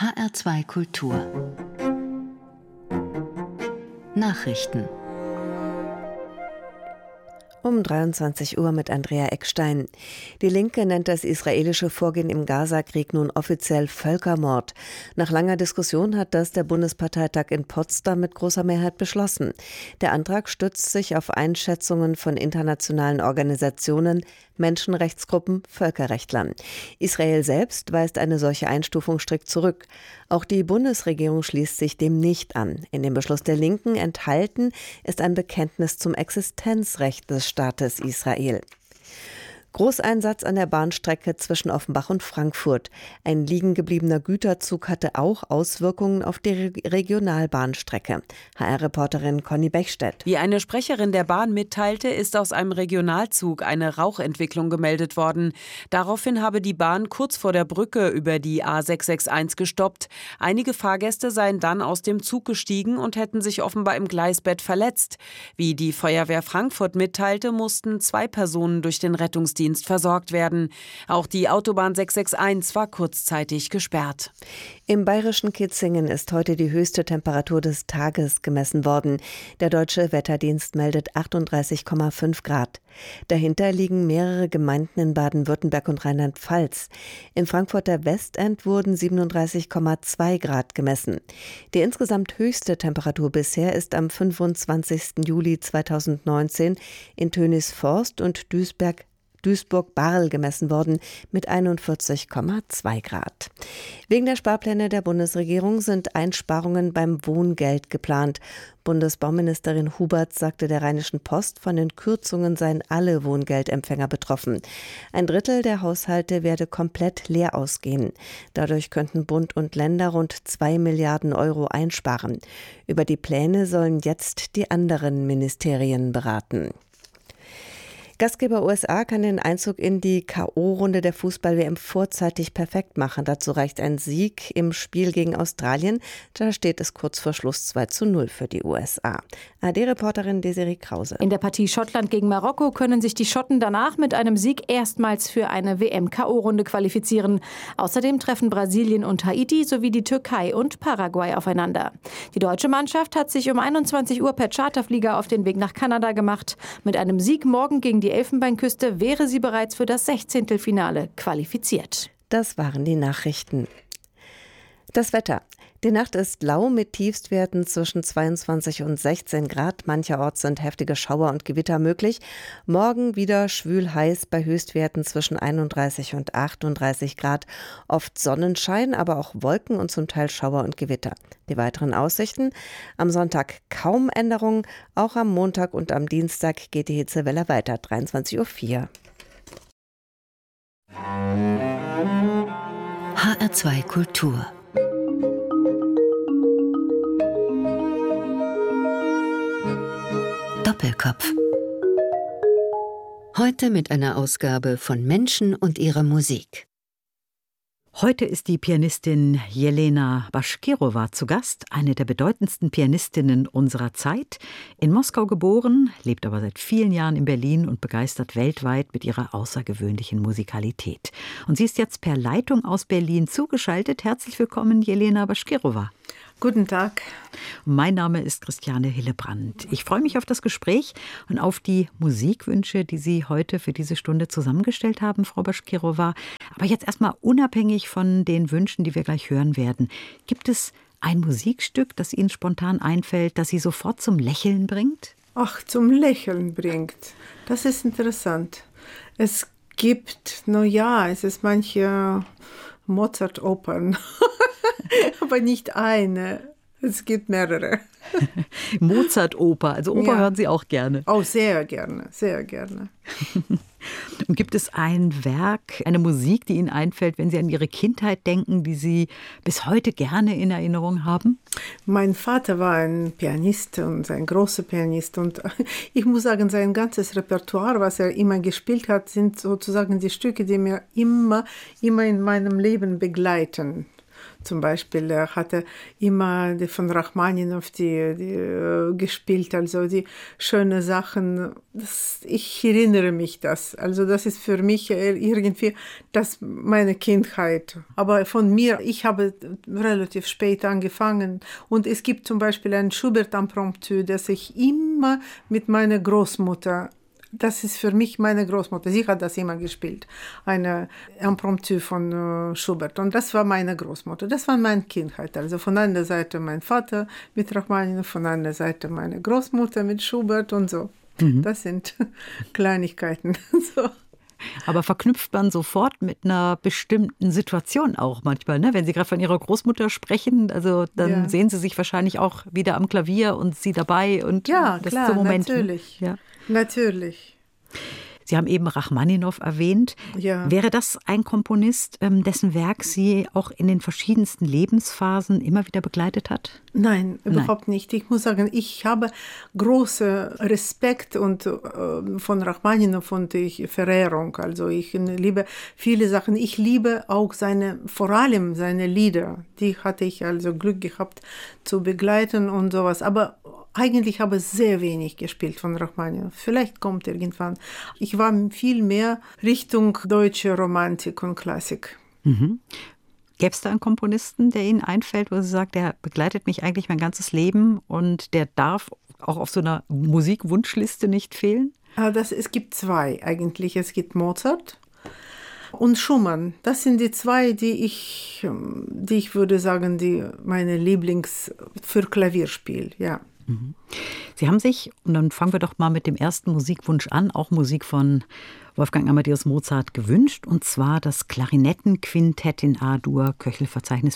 HR2 Kultur Nachrichten Um 23 Uhr mit Andrea Eckstein. Die Linke nennt das israelische Vorgehen im Gazakrieg nun offiziell Völkermord. Nach langer Diskussion hat das der Bundesparteitag in Potsdam mit großer Mehrheit beschlossen. Der Antrag stützt sich auf Einschätzungen von internationalen Organisationen, Menschenrechtsgruppen, Völkerrechtlern. Israel selbst weist eine solche Einstufung strikt zurück. Auch die Bundesregierung schließt sich dem nicht an. In dem Beschluss der Linken enthalten ist ein Bekenntnis zum Existenzrecht des Staates Israel. Großeinsatz an der Bahnstrecke zwischen Offenbach und Frankfurt. Ein liegen gebliebener Güterzug hatte auch Auswirkungen auf die Regionalbahnstrecke. HR-Reporterin Conny Bechstedt. Wie eine Sprecherin der Bahn mitteilte, ist aus einem Regionalzug eine Rauchentwicklung gemeldet worden. Daraufhin habe die Bahn kurz vor der Brücke über die A661 gestoppt. Einige Fahrgäste seien dann aus dem Zug gestiegen und hätten sich offenbar im Gleisbett verletzt. Wie die Feuerwehr Frankfurt mitteilte, mussten 2 Personen durch den Rettungsdienst versorgt werden. Auch die Autobahn 661 war kurzzeitig gesperrt. Im bayerischen Kitzingen ist heute die höchste Temperatur des Tages gemessen worden. Der Deutsche Wetterdienst meldet 38,5 Grad. Dahinter liegen mehrere Gemeinden in Baden-Württemberg und Rheinland-Pfalz. Im Frankfurter Westend wurden 37,2 Grad gemessen. Die insgesamt höchste Temperatur bisher ist am 25. Juli 2019 in Tönisforst und Duisburg-Barl gemessen worden mit 41,2 Grad. Wegen der Sparpläne der Bundesregierung sind Einsparungen beim Wohngeld geplant. Bundesbauministerin Huberts sagte der Rheinischen Post, von den Kürzungen seien alle Wohngeldempfänger betroffen. 1/3 der Haushalte werde komplett leer ausgehen. Dadurch könnten Bund und Länder rund 2 Milliarden Euro einsparen. Über die Pläne sollen jetzt die anderen Ministerien beraten. Gastgeber USA kann den Einzug in die K.O.-Runde der Fußball-WM vorzeitig perfekt machen. Dazu reicht ein Sieg im Spiel gegen Australien. Da steht es kurz vor Schluss 2:0 für die USA. ARD-Reporterin Desiree Krause. In der Partie Schottland gegen Marokko können sich die Schotten danach mit einem Sieg erstmals für eine WM-K.O.-Runde qualifizieren. Außerdem treffen Brasilien und Haiti sowie die Türkei und Paraguay aufeinander. Die deutsche Mannschaft hat sich um 21 Uhr per Charterflieger auf den Weg nach Kanada gemacht. Mit einem Sieg morgen gegen die Elfenbeinküste wäre sie bereits für das 16. qualifiziert. Das waren die Nachrichten. Das Wetter. Die Nacht ist lau mit Tiefstwerten zwischen 22 und 16 Grad. Mancherorts sind heftige Schauer und Gewitter möglich. Morgen wieder schwül heiß bei Höchstwerten zwischen 31 und 38 Grad. Oft Sonnenschein, aber auch Wolken und zum Teil Schauer und Gewitter. Die weiteren Aussichten: am Sonntag kaum Änderungen. Auch am Montag und am Dienstag geht die Hitzewelle weiter. 23:04 Uhr. HR2 Kultur Doppelkopf. Heute mit einer Ausgabe von Menschen und ihrer Musik. Heute ist die Pianistin Jelena Bashkirova zu Gast, eine der bedeutendsten Pianistinnen unserer Zeit. In Moskau geboren, lebt aber seit vielen Jahren in Berlin und begeistert weltweit mit ihrer außergewöhnlichen Musikalität. Und sie ist jetzt per Leitung aus Berlin zugeschaltet. Herzlich willkommen, Jelena Bashkirova. Guten Tag. Mein Name ist Christiane Hillebrand. Ich freue mich auf das Gespräch und auf die Musikwünsche, die Sie heute für diese Stunde zusammengestellt haben, Frau Bashkirova. Aber jetzt erstmal unabhängig von den Wünschen, die wir gleich hören werden. Gibt es ein Musikstück, das Ihnen spontan einfällt, das Sie sofort zum Lächeln bringt? Ach, zum Lächeln bringt. Das ist interessant. Es gibt, es ist manche Mozart-Opern. Aber nicht eine. Es gibt mehrere. Mozart-Oper, also Oper hören Sie auch gerne? Oh, sehr gerne, sehr gerne. Und gibt es ein Werk, eine Musik, die Ihnen einfällt, wenn Sie an Ihre Kindheit denken, die Sie bis heute gerne in Erinnerung haben? Mein Vater war ein Pianist und ein großer Pianist. Und ich muss sagen, sein ganzes Repertoire, was er immer gespielt hat, sind sozusagen die Stücke, die mir immer in meinem Leben begleiten. zum Beispiel. Er hatte immer die von Rachmaninow die gespielt, also die schönen Sachen. Ich erinnere mich das. Also das ist für mich irgendwie meine Kindheit. Aber von mir, ich habe relativ spät angefangen. Und es gibt zum Beispiel ein Schubert-Impromptu, das ich immer mit meiner Großmutter, das ist für mich meine Großmutter, sie hat das immer gespielt, eine Impromptu von Schubert. Und das war meine Großmutter, das war meine Kindheit. Also von einer Seite mein Vater mit Rachmaninow, von einer Seite meine Großmutter mit Schubert und so. Das sind Kleinigkeiten. So. Aber verknüpft man sofort mit einer bestimmten Situation auch manchmal, ne? Wenn Sie gerade von Ihrer Großmutter sprechen, also dann sehen Sie sich wahrscheinlich auch wieder am Klavier und Sie dabei und ja, das klar, so Moment. Natürlich. Ja. Natürlich. Sie haben eben Rachmaninow erwähnt. Ja. Wäre das ein Komponist, dessen Werk Sie auch in den verschiedensten Lebensphasen immer wieder begleitet hat? Nein, überhaupt nicht. Ich muss sagen, ich habe großen Respekt von Rachmaninow und Verehrung. Also ich liebe viele Sachen. Ich liebe auch vor allem seine Lieder. Die hatte ich also Glück gehabt zu begleiten und sowas. Aber eigentlich habe ich sehr wenig gespielt von Rachmaninow. Vielleicht kommt irgendwann. Ich war viel mehr Richtung deutsche Romantik und Klassik. Mhm. Gäbe es da einen Komponisten, der Ihnen einfällt, wo Sie sagt, der begleitet mich eigentlich mein ganzes Leben und der darf auch auf so einer Musikwunschliste nicht fehlen? Es gibt zwei eigentlich. Es gibt Mozart und Schumann. Das sind die zwei, die ich würde sagen, die meine Lieblings für Klavierspiel, ja. Sie haben sich, und dann fangen wir doch mal mit dem ersten Musikwunsch an, auch Musik von Wolfgang Amadeus Mozart gewünscht, und zwar das Klarinettenquintett in A-Dur, Köchelverzeichnis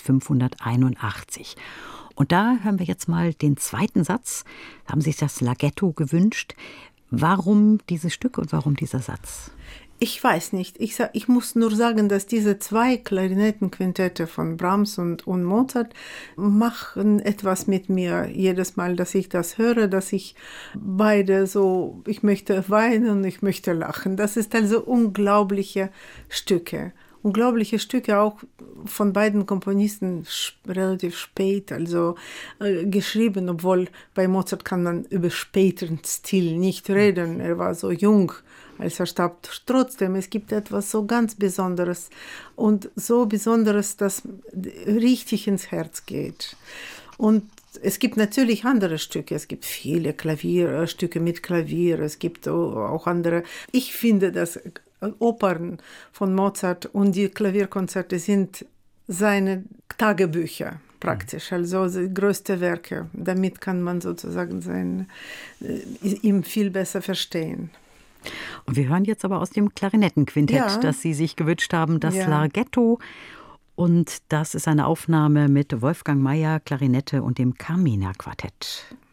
581. Und da hören wir jetzt mal den zweiten Satz. Da haben Sie sich das Larghetto gewünscht. Warum dieses Stück und warum dieser Satz? Ich weiß nicht. Ich muss nur sagen, dass diese zwei Klarinettenquintette von Brahms und Mozart machen etwas mit mir. Jedes Mal, dass ich das höre, dass ich beide so, ich möchte weinen, ich möchte lachen. Das ist also unglaubliche Stücke. Unglaubliche Stücke auch von beiden Komponisten relativ spät, also geschrieben, obwohl bei Mozart kann man über späteren Stil nicht reden. Er war so jung, als er starb. Trotzdem, es gibt etwas so ganz Besonderes und so Besonderes, das richtig ins Herz geht. Und es gibt natürlich andere Stücke. Es gibt viele Stücke mit Klavier. Es gibt auch andere. Ich finde, dass Opern von Mozart und die Klavierkonzerte sind seine Tagebücher praktisch, also die größten Werke. Damit kann man sozusagen ihm viel besser verstehen. Und wir hören jetzt aber aus dem Klarinettenquintett, das Sie sich gewünscht haben, das Larghetto. Und das ist eine Aufnahme mit Wolfgang Mayer, Klarinette und dem Carmina-Quartett.